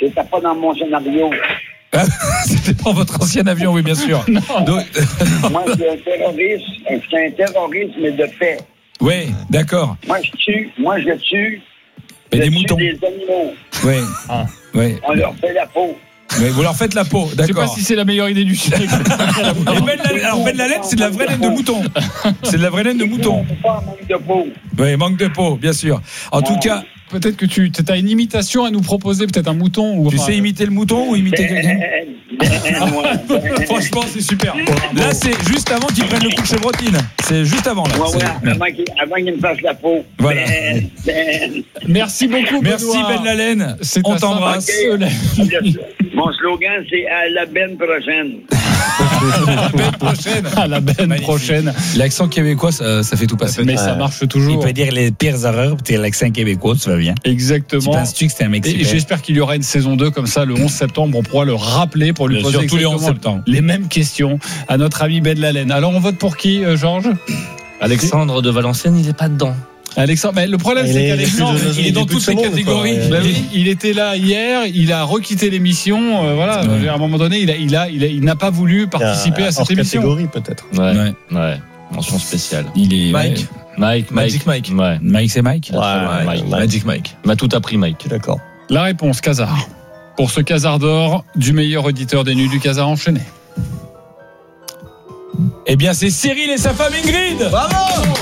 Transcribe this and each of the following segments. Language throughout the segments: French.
C'était pas dans mon scénario. C'était pas votre ancien avion, oui, bien sûr. Donc, Moi, c'est un terroriste, mais de paix. oui, d'accord. Moi, je tue. Et des Je tue moutons. des animaux. Oui. Oui. On leur fait la peau. Mais vous leur faites la peau, Je sais pas d'accord. si c'est la meilleure idée du siècle. Alors, Ben Laden, c'est de la vraie laine de mouton. C'est de la vraie laine de mouton. C'est pas un manque de peau. Oui, manque de peau, bien sûr. En tout cas, Peut-être que tu as une imitation à nous proposer, peut-être un mouton ou tu sais imiter le mouton ou imiter quelqu'un? Franchement, c'est super. Là, c'est juste avant qu'ils prennent le coup de chevrotine. C'est juste avant, là. Avant qu'il me fasse la peau. Voilà. Merci beaucoup. Merci, Benoît. Ben Laden. C'est On un t'embrasse. sympathique. Mon slogan, c'est à la benne prochaine. La semaine prochaine. À la benne Magnifique. prochaine. L'accent québécois, ça fait tout passer. Mais ça marche Il toujours. peut dire les pires erreurs, puis l'accent québécois, tu vas bien. Tu Exactement. penses-tu que c'était un Et Mexicain? j'espère qu'il y aura une saison 2 comme ça le 11 septembre. On pourra le rappeler pour lui Bien poser sûr, tous les 11 exactement septembre. les mêmes questions à notre ami Ben Laden. Alors on vote pour qui, Georges? Alexandre de Valenciennes, il n'est pas dedans. Alexandre. Mais le problème, c'est qu'Alexandre, il est dans toutes les catégories. bah oui, il était là hier, il a requitté l'émission. Voilà, Ouais. à un moment donné, il n'a pas voulu participer à cette émission. Catégorie peut-être. Ouais. Mention spéciale. Il est. Mike. Magic Mike. Ouais. Mike, c'est Mike. Magic Mike. Il m'a tout appris, Mike. D'accord. La réponse, Casar. Pour ce Casar d'or du meilleur auditeur des nuits du Casar enchaîné. Eh bien, c'est Cyril et sa femme Ingrid. Bravo.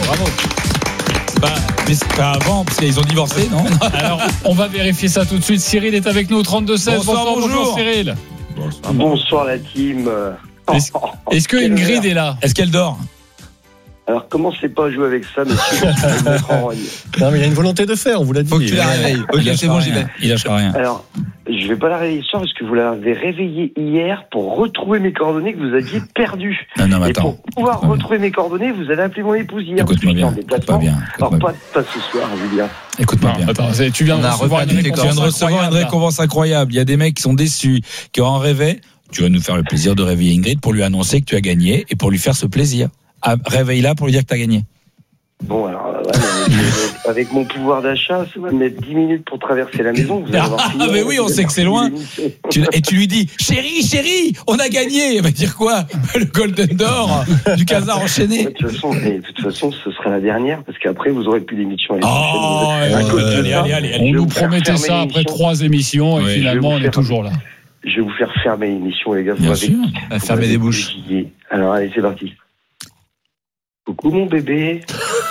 Mais c'est pas avant, parce qu'ils ont divorcé, non? Alors, on va vérifier ça tout de suite. Cyril est avec nous au 32-16. Bonsoir, bonjour. Cyril. Bonsoir la team. Est-ce que Ingrid est là? Est-ce qu'elle dort? Alors, commencez pas à jouer avec ça, monsieur. Je vais mettre en rogne. Non, mais il y a une volonté de faire, on vous l'a dit. Faut que tu la réveilles. Ok, c'est bon, j'y vais. Il lâchera rien. Alors, je vais pas la réveiller ce soir parce que vous l'avez réveillée hier pour retrouver mes coordonnées que vous aviez perdues. Non, mais Et attends. pour pouvoir retrouver mes coordonnées, vous allez appeler mon épouse hier. Écoute-moi bien. Déplacement. Pas bien. Alors, pas ce soir, Julien. Écoute-moi Non, bien. attends, tu viens de recevoir une Tu viens de récompense recevoir une incroyable, là. récompense incroyable. Il y a des mecs qui sont déçus, qui en rêvaient. Tu vas nous faire le plaisir de réveiller Ingrid pour lui annoncer que tu as gagné et pour lui faire ce plaisir. Réveille-la pour lui dire que tu as gagné. Bon, alors, avec mon pouvoir d'achat, ça va me mettre 10 minutes pour traverser la maison. Vous allez avoir fini. Mais oui, on sait que c'est loin. Et tu lui dis, chérie, on a gagné. Elle va dire quoi? Le Golden d'or du Casar enchaîné. De toute façon, ce sera la dernière, parce qu'après, vous aurez plus d'émission. Oh, allez. On nous promettait ça après 3 émissions et Oui, finalement on est toujours là. Je vais vous faire fermer l'émission, les gars. Bien sûr. Fermer des bouches. Alors, allez, c'est parti. Coucou, mon bébé.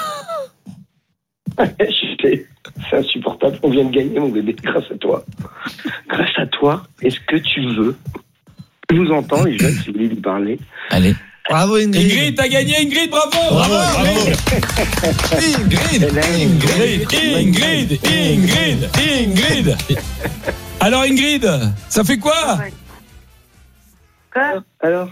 C'est insupportable. On vient de gagner, mon bébé, grâce à toi. Grâce à toi, est-ce que tu veux? Je vous entends, les jeunes, si vous voulez lui parler. Allez. Bravo Ingrid. Ingrid, t'as gagné, Ingrid, bravo. Ingrid. Alors, Ingrid, ça fait quoi? Quoi? Alors?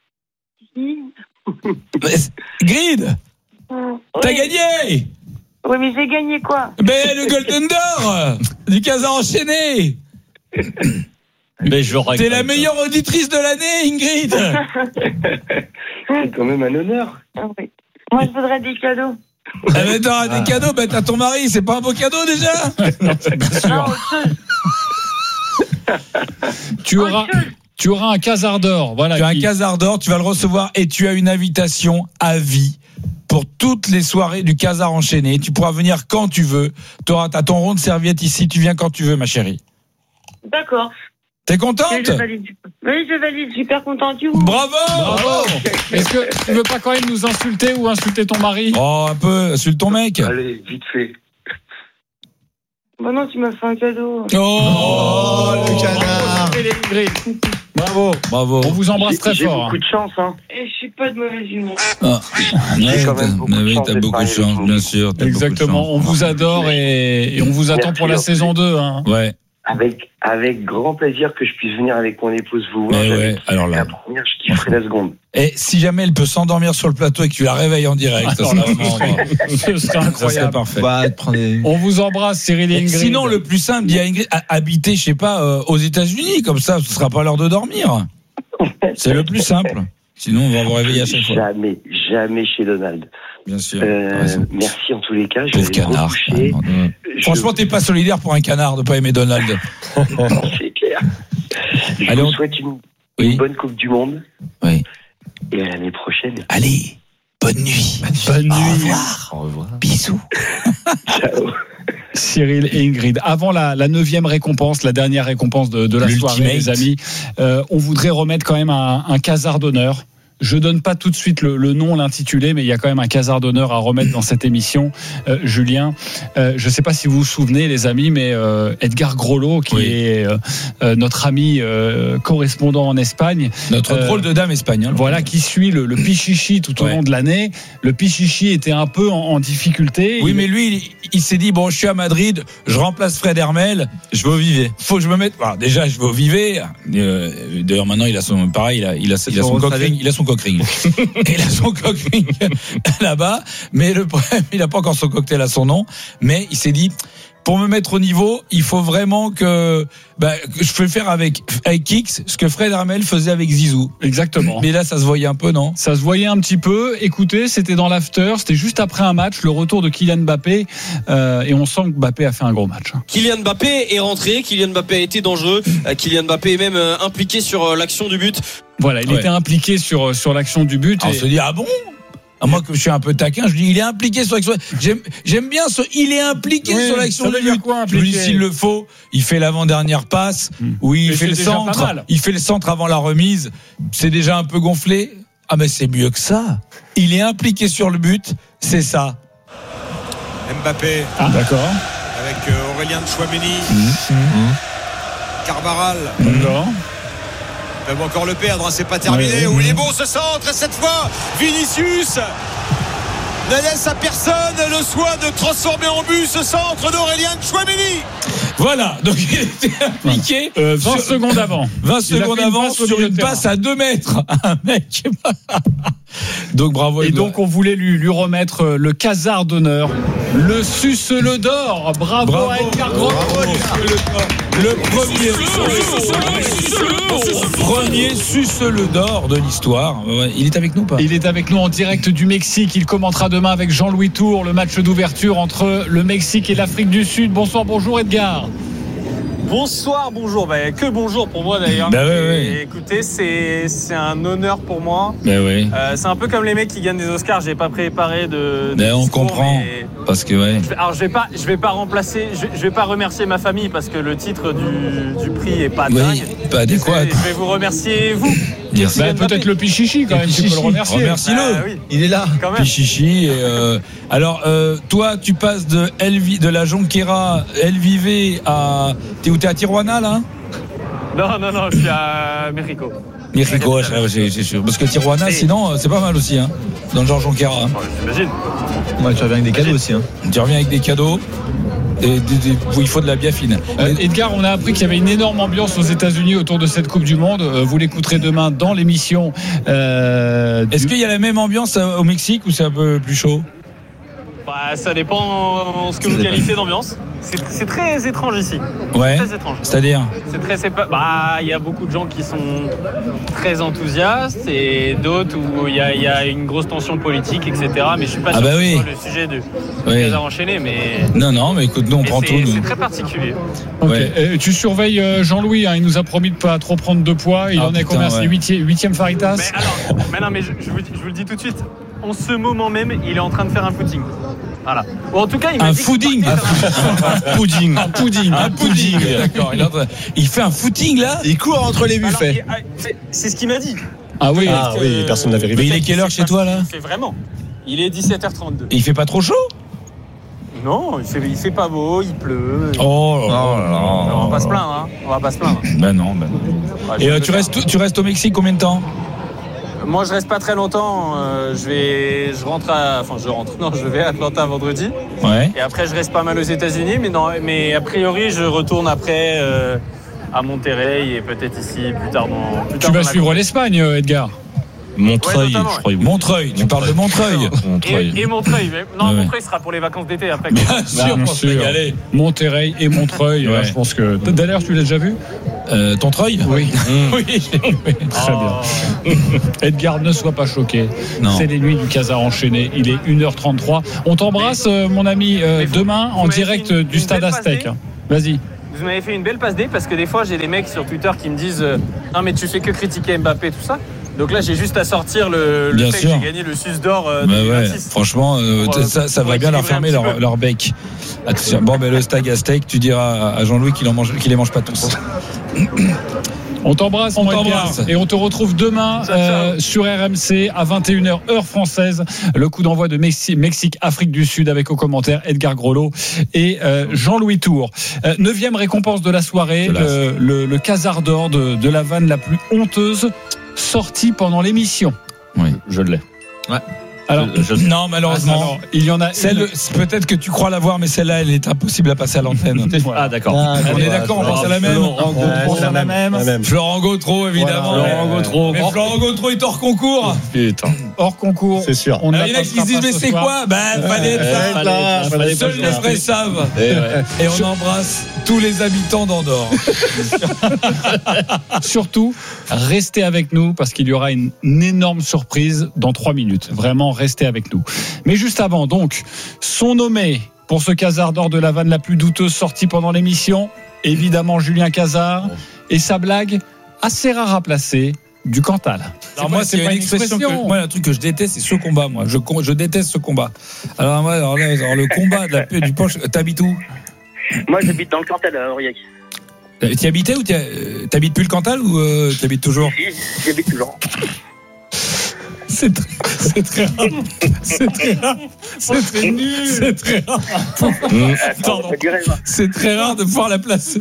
Ingrid, t'as gagné. Oui, mais j'ai gagné quoi? Mais le Golden d'or du Casar enchaîné. Mais je T'es la meilleure auditrice de l'année, Ingrid. C'est quand même un honneur. Ah oui. Moi, je voudrais des cadeaux. Ah, mais t'auras des cadeaux, t'as ton mari, c'est pas un beau cadeau déjà? Non, autre chose. Tu auras un Casar d'or. Voilà, Tu as un Casar d'or, tu vas le recevoir et tu as une invitation à vie pour toutes les soirées du Casar enchaîné. Tu pourras venir quand tu veux. T'as ton rond de serviette ici, tu viens quand tu veux, ma chérie. D'accord. T'es contente? Oui, je valide. Oui, je valide. Super contente. Bravo! Est-ce que tu veux pas quand même nous insulter ou insulter ton mari? Oh, un peu, insulte ton mec. Allez, vite fait. Bon, non, tu m'as fait un cadeau. Oh, le canard. Bravo. Bravo. On vous embrasse très J'ai fort. beaucoup de chance, hein. Et je suis pas de mauvaise humeur. J'ai quand même beaucoup de chance t'as d'être beaucoup de arrivé chance, pour bien vous. sûr. t'as Exactement. beaucoup On de chance. vous adore et on vous attend pour la Merci. saison 2. Hein. Ouais. Avec grand plaisir que je puisse venir avec mon épouse vous voir. Mais ouais, alors là. La première, je kifferai la seconde. Et si jamais elle peut s'endormir sur le plateau et que tu la réveilles en direct, ça Alors serait là, vraiment- ce serait ça serait incroyable. parfait. On vous embrasse, Cyril et Et Ingrid. sinon, le plus simple, dis à Ingrid, habiter, je sais pas, aux États-Unis, comme ça, ce sera pas l'heure de dormir. C'est le plus simple. Sinon, on va vous réveiller à chaque fois. Jamais chez Donald. Bien sûr. t'as raison. Merci en tous les cas. Je Pauvre vais aller me canard. recoucher. Franchement, t'es pas solidaire pour un canard de pas aimer Donald. C'est clair. Je Allez, vous on- souhaite une Oui. bonne Coupe du Monde. Oui. Et à l'année prochaine. Allez, bonne nuit. Bonne Au nuit. revoir. Au revoir. Bisous. Ciao. Cyril et Ingrid. Avant la 9e récompense, la dernière récompense de la soirée, les amis, on voudrait remettre quand même un casard d'honneur. Je donne pas tout de suite le nom, l'intitulé, mais il y a quand même un casard d'honneur à remettre dans cette émission. Julien, je sais pas si vous vous souvenez, les amis, mais Edgar Grollo, qui est notre ami correspondant en Espagne. Notre drôle de dame espagnole. Voilà, qui suit le Pichichi tout au long de l'année. Le Pichichi était un peu en difficulté. Oui, mais lui, il s'est dit, bon, je suis à Madrid, je remplace Fred Hermel, je vais au Vivet. Faut que je me mette. Alors, déjà, je vais au Vivet. D'ailleurs, maintenant, il a son, pareil, il a son cockring. Il a son cockring. Il a son cockring là-bas. Mais le problème, il n'a pas encore son cocktail à son nom. Mais il s'est dit, pour me mettre au niveau, il faut vraiment que je peux faire avec Kix ce que Fred Hermel faisait avec Zizou. Exactement. Mais là, ça se voyait un peu, non? Ça se voyait un petit peu. Écoutez, c'était dans l'after, c'était juste après un match, le retour de Kylian Mbappé, et on sent que Mbappé a fait un gros match. Kylian Mbappé est rentré, Kylian Mbappé a été dangereux, Kylian Mbappé est même impliqué sur l'action du but. Voilà, il était impliqué sur l'action du but. On se dit, ah bon? Moi, que je suis un peu taquin, je dis il est impliqué sur l'action. J'aime bien ce il est impliqué sur l'action de but. Je me dis s'il le faut, il fait l'avant-dernière passe, oui, il fait le centre, il fait le centre avant la remise. C'est déjà un peu gonflé. Ah mais c'est mieux que ça. Il est impliqué sur le but, c'est ça. Mbappé. D'accord. Avec Aurélien Tchouaméni. Carvaral. D'accord. Ils peuvent encore le perdre, c'est pas terminé. Où il est bon ce centre, et cette fois, Vinicius ne laisse à personne le soin de transformer en but ce centre d'Aurélien Tchouaméni. Voilà, donc il était impliqué 20 secondes avant. 20 secondes avant sur une passe à 2 mètres. Un mec. Donc bravo. Et donc on voulait lui remettre le casard d'honneur, le suce-le d'or. Bravo à Edgar Grollo. Le premier suce-le d'or de l'histoire. Il est avec nous ou pas? Il est avec nous en direct du Mexique. Il commentera demain avec Jean-Louis Tour le match d'ouverture entre le Mexique et l'Afrique du Sud. Bonsoir, bonjour Edgar. Bonsoir, bonjour. Que bonjour pour moi d'ailleurs. Écoutez, c'est un honneur pour moi. C'est un peu comme les mecs qui gagnent des Oscars. J'ai pas préparé de on discours, comprend. Parce que Alors je vais pas remplacer. Je vais pas remercier ma famille parce que le titre du prix est pas dingue. Pas adéquat. Je vais vous remercier vous. Peut-être le Pichichi quand même. Tu peux le remercier. Remercie-le. Oui. Il est là. Quand même. Pichichi. Alors, toi, tu passes de la Jonquera, El Vive à. T'es à Tijuana là? Non, je suis à Mexico. Mexico, c'est sûr. Parce que Tijuana, sinon, c'est pas mal aussi, hein. Dans le genre Jonquera. J'imagine. Ouais, tu reviens avec des cadeaux aussi. Hein. Tu reviens avec des cadeaux. Où il faut de la biafine. Edgar, on a appris qu'il y avait une énorme ambiance aux États-Unis autour de cette Coupe du Monde. Vous l'écouterez demain dans l'émission. Est-ce qu'il y a la même ambiance au Mexique ou c'est un peu plus chaud? Ça dépend ce que vous qualifiez d'ambiance. C'est très étrange ici. Ouais. Très étrange. C'est-à-dire? Il y a beaucoup de gens qui sont très enthousiastes et d'autres où il y a une grosse tension politique, etc. Mais je suis pas sûr que ce soit le sujet du casard enchaîné. Mais non, mais écoute, nous on prend tout. C'est très particulier. Okay. Tu surveilles Jean-Louis. Il nous a promis de pas trop prendre de poids. Il en est combien? C'est 8e Faritas. Mais je vous le dis tout de suite. En ce moment même, il est en train de faire un footing. Voilà. Ou en tout cas, il m'a dit un pudding. D'accord. Il fait un footing là. Il court entre les buffets. C'est ce qu'il m'a dit. Ah oui. Personne n'a vérifié. Mais il est quelle heure chez toi là? Il fait vraiment. Il est 17h32. Et il fait pas trop chaud? Non, il fait pas beau, il pleut. Oh là là. On va pas se plaindre, hein. On va pas se plaindre. Ben non. Et tu restes au Mexique combien de temps? Moi, je reste pas très longtemps. Je vais à Atlanta vendredi. Ouais. Et après, je reste pas mal aux États-Unis, mais a priori, je retourne après à Monterrey et peut-être ici plus tard Tu vas suivre l'Espagne, Edgar. Montreuil, ouais, je crois. Montreuil, tu parles de Montreuil. Et Montreuil. Montreuil sera pour les vacances d'été après. Bien sûr, on se régaler. Monterrey et Montreuil. Je pense que. D'ailleurs, tu l'as déjà vu? Ton treuil? Oui. Oui. Très bien. Edgar, ne sois pas choqué. Non. C'est les nuits du casard enchaîné. Il est 1h33. On t'embrasse, mon ami, demain en direct du stade Aztec. Vas-y. Vous m'avez fait une belle passe D parce que des fois j'ai des mecs sur Twitter qui me disent non mais tu fais que critiquer Mbappé tout ça. Donc là j'ai juste à sortir le fait que j'ai gagné le Sus d'or 2026. Franchement ça va bien leur fermer leur bec. Attention. Bon le stag à steak, tu diras à Jean-Louis qu'il les mange pas tous. On t'embrasse, et on te retrouve demain sur RMC à 21h heure française. Le coup d'envoi de Mexique Afrique du Sud avec au commentaire Edgar Grolot et Jean-Louis Tour. 9e récompense de la soirée, le Casar d'or de la vanne la plus honteuse sortie pendant l'émission. Oui, je l'ai. Ouais. Alors, non, malheureusement, il y en a. Peut-être que tu crois l'avoir, mais celle-là, elle est impossible à passer à l'antenne. Ah, d'accord. On est d'accord, on pense à la même. Florent Gautreau, évidemment. Florent Gautreau. Mais Florent Gautreau est hors concours. Putain. Hors concours. C'est sûr. Il y en a qui se disent, mais c'est quoi? Fallait être là. Seuls les vrais savent. Et on embrasse tous les habitants d'Andorre. Surtout, restez avec nous parce qu'il y aura une énorme surprise dans 3 minutes. Vraiment, restez avec nous. Mais juste avant, donc, sont nommés pour ce Casar d'or de la vanne la plus douteuse sortie pendant l'émission, évidemment Julien Cazard et sa blague assez rare à placer du Cantal. Alors moi, c'est une expression moi, un truc que je déteste, c'est ce combat. Moi, je déteste ce combat. Alors moi, le combat du penche. T'habites où? Moi, j'habite dans le Cantal à Aurillac. T'y habitais ou t'habites plus le Cantal ou t'habites toujours? Si, j'y habite toujours. C'est très rare. C'est très nul. C'est très rare. Pardon. C'est très rare de pouvoir la placer.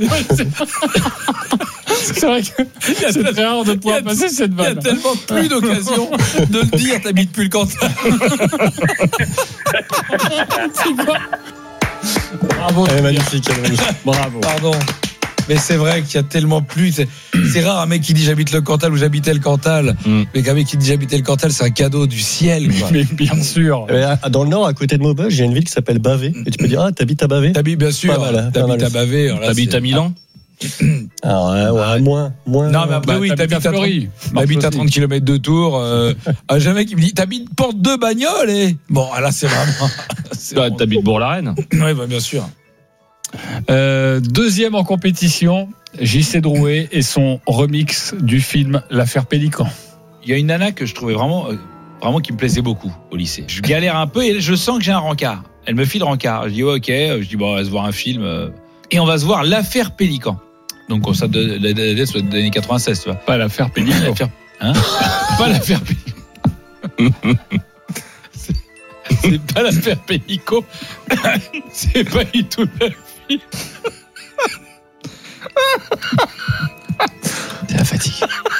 C'est vrai que c'est très rare de pouvoir passer cette vanne. Il y a tellement plus d'occasion de le dire. T'habites plus le Cantal. Bravo. Magnifique. Bravo. Pardon. Mais c'est vrai qu'il y a tellement plus. C'est rare un mec qui dit j'habite le Cantal ou j'habitais le Cantal. Mais un mec qui dit j'habitais le Cantal, c'est un cadeau du ciel. Quoi. Mais bien sûr. Dans le Nord, à côté de Maubeuge, il y a une ville qui s'appelle Bavé. Et tu peux dire, t'habites à Bavé? T'habites, bien sûr. T'habites à Bavé. T'habites à Milan? Alors, moins. Non, mais après, oui, t'habites à Fleury. T'habites à 30 km de Tours. Jamais qui me dit t'habites porte de Bagnoles. Bon, là, c'est vraiment. T'habites Bourg-la-Reine? Oui, bien sûr. Deuxième en compétition, JC Drouet et son remix du film L'affaire Pélican. Il y a une nana que je trouvais vraiment qui me plaisait beaucoup au lycée. Je galère un peu et je sens que j'ai un rencard. Elle me file rencard. Je dis ouais, ok. Je dis bon, on va se voir un film et on va se voir L'affaire Pélican. Donc ça doit être des années 96, tu vois. Pas l'affaire Pélican. Pas l'affaire Pélican. C'est pas l'affaire Pélico. C'est pas du tout la fille. C'est la fatigue.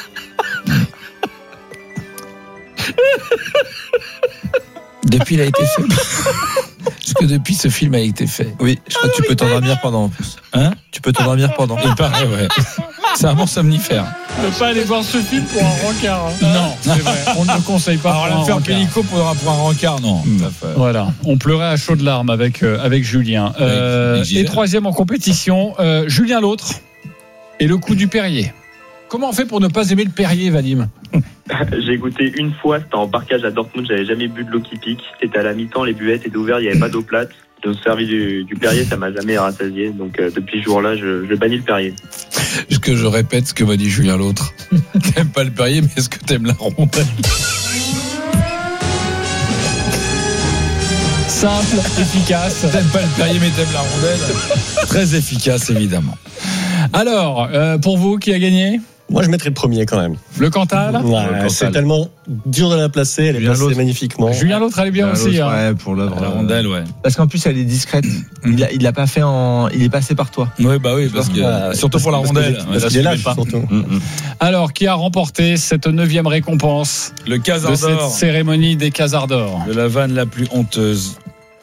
Depuis, il a été fait. Parce que depuis, ce film a été fait. Oui, je crois que tu peux t'endormir pendant en plus. Tu peux t'endormir pendant. Il paraît, ouais. C'est un bon somnifère. Ne pas aller voir ce film pour un rencard. Non, c'est vrai. On ne le conseille pas. Alors, l'affaire Pélico pour un rencard, non. Voilà. On pleurait à chaudes larmes avec Julien. Et troisième en compétition, Julien l'autre. Et le coup du Perrier. Comment on fait pour ne pas aimer le Perrier, Vadim? J'ai goûté une fois, c'était en barquage à Dortmund, j'avais jamais bu de l'eau qui pique. C'était à la mi-temps, les buvettes étaient ouvertes, il n'y avait pas d'eau plate. Ils ont servi du Perrier, ça m'a jamais rassasié. Donc depuis ce jour-là, je bannis le Perrier. Est-ce que je répète ce que m'a dit Julien l'autre? T'aimes pas le Perrier, mais est-ce que t'aimes la rondelle? Simple, efficace. T'aimes pas le Perrier, mais t'aimes la rondelle? Très efficace, évidemment. Alors, pour vous, qui a gagné? Moi, je mettrais le premier quand même. Le Cantal? Ouais, c'est tellement dur de la placer, elle est placée magnifiquement. Julien l'autre, elle est bien aussi. Ouais, pour l'œuvre. La rondelle, ouais. Parce qu'en plus, elle est discrète. Il l'a pas fait il est passé par toi. Oui, bah oui, parce que surtout pour la rondelle. Parce qu'il est là, surtout. Alors, qui a remporté cette 9e récompense? Le Casar de d'or. cette cérémonie des Casars d'or. De la vanne la plus honteuse.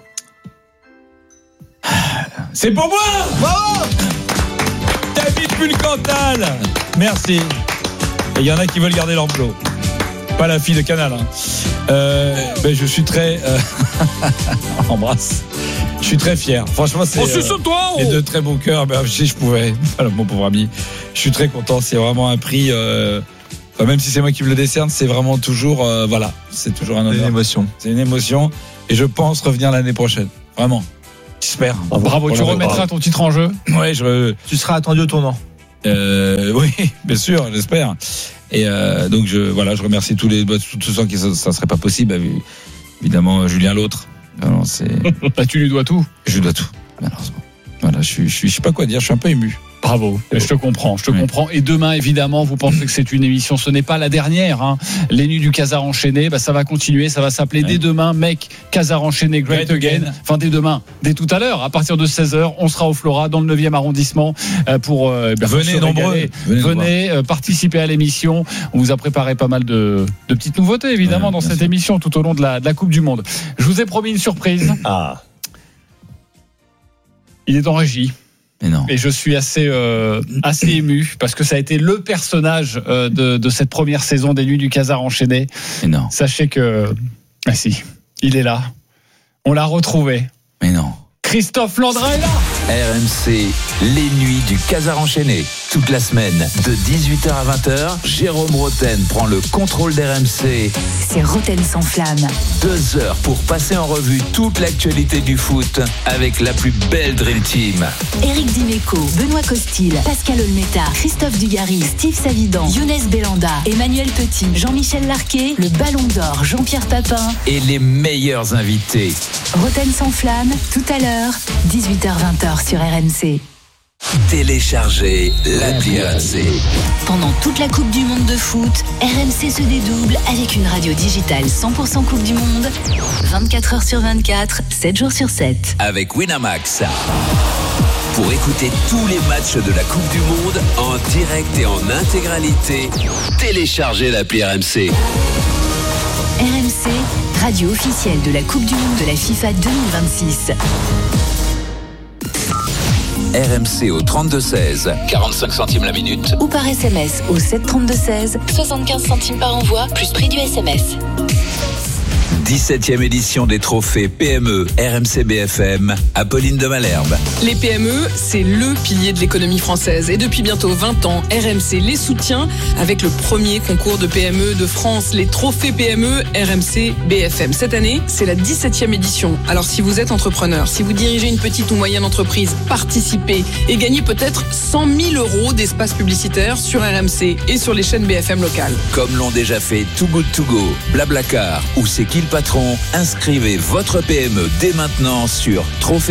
C'est pour moi! Bravo! T'habites plus le Cantal! Merci. Et il y en a qui veulent garder leur boulot. Pas la fille de Canal. Je suis très. On embrasse. Je suis très fier. Franchement, c'est. Et de très bon cœur. Si je pouvais. Voilà, mon pauvre ami. Je suis très content. C'est vraiment un prix. Même si c'est moi qui me le décerne, c'est vraiment toujours. C'est toujours un honneur. C'est une émotion. C'est une émotion. Et je pense revenir l'année prochaine. Vraiment. J'espère. Bravo, tu remettras ton titre en jeu. Ouais, tu seras attendu au tournant. Oui, bien sûr, j'espère. Et donc je remercie tous ceux qui ça serait pas possible. Évidemment, Julien l'autre. Alors, tu lui dois tout. Je lui dois tout, malheureusement. Voilà, je sais pas quoi dire. Je suis un peu ému. Bravo, je te comprends. Et demain, évidemment, vous pensez que c'est une émission, ce n'est pas la dernière. Hein. Les nuits du Casar enchaîné, ça va continuer, ça va s'appeler dès demain, mec, Casar enchaîné, great again. Enfin, dès demain, dès tout à l'heure, à partir de 16h, on sera au Flora, dans le 9e arrondissement, pour venez nombreux, venez participer à l'émission. On vous a préparé pas mal de petites nouveautés, évidemment, dans cette émission, tout au long de la Coupe du Monde. Je vous ai promis une surprise. Il est en régie. Et je suis assez ému parce que ça a été le personnage de cette première saison des Nuits du Casar enchaîné. Sachez que si, il est là. On l'a retrouvé. Mais non. Christophe Landrin est là. RMC, les Nuits du Casar enchaîné. Toute la semaine, de 18h à 20h, Jérôme Roten prend le contrôle d'RMC. C'est Roten sans flamme. 2 heures pour passer en revue toute l'actualité du foot avec la plus belle Dream Team. Éric Dimeco, Benoît Costil, Pascal Olmeta, Christophe Dugarry, Steve Savidan, Younes Belanda, Emmanuel Petit, Jean-Michel Larquet, le Ballon d'Or, Jean-Pierre Papin. Et les meilleurs invités. Roten sans flamme, tout à l'heure, 18h-20h sur RMC. Téléchargez l'appli RMC. Pendant toute la Coupe du Monde de foot, RMC se dédouble avec une radio digitale 100% Coupe du Monde, 24 heures sur 24, 7 jours sur 7. Avec Winamax. Pour écouter tous les matchs de la Coupe du Monde en direct et en intégralité, téléchargez l'appli RMC. RMC, radio officielle de la Coupe du Monde de la FIFA 2026. RMC au 32-16, 45 centimes la minute. Ou par SMS au 732-16, 75 centimes par envoi, plus prix du SMS. 17e édition des trophées PME RMC BFM, Apolline de Malherbe. Les PME, c'est le pilier de l'économie française. Et depuis bientôt 20 ans, RMC les soutient avec le premier concours de PME de France, les trophées PME RMC BFM. Cette année, c'est la 17e édition. Alors si vous êtes entrepreneur, si vous dirigez une petite ou moyenne entreprise, participez et gagnez peut-être 100 000 € d'espace publicitaire sur RMC et sur les chaînes BFM locales. Comme l'ont déjà fait Too Good To Go, Blablacar ou C'est qui le patron, inscrivez votre PME dès maintenant sur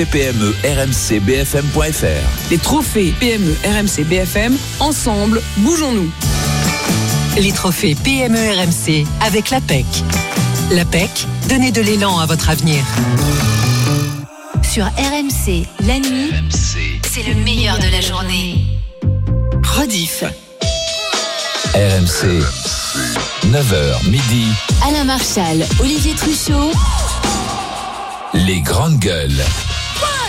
trophée-PME-RMC-BFM.fr. Les trophées PME RMC BFM, ensemble, bougeons-nous. Les trophées PME RMC avec la PEC. La PEC, donnez de l'élan à votre avenir. Sur RMC, la nuit, c'est le meilleur de la journée. Rediff. RMC, 9h midi. Alain Marchal, Olivier Truchot. Les grandes gueules.